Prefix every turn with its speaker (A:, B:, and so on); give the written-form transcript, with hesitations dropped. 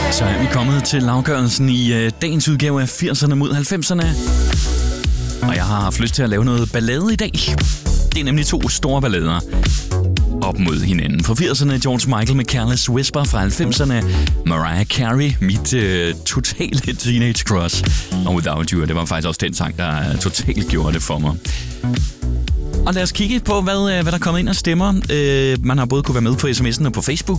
A: Så er vi kommet til afgørelsen i dagens udgave af 80'erne mod 90'erne. Og jeg har haft lyst til at lave noget ballade i dag. Det er nemlig 2 store ballader op mod hinanden. For 80'erne George Michael med Careless Whisper, fra 90'erne Mariah Carey, mit totale teenage crush. Og Without You, det var faktisk også den sang, der totalt gjorde det for mig. Og lad os kigge på, hvad der er kommet ind og stemmer. Man har både kunne være med på sms'en og på Facebook.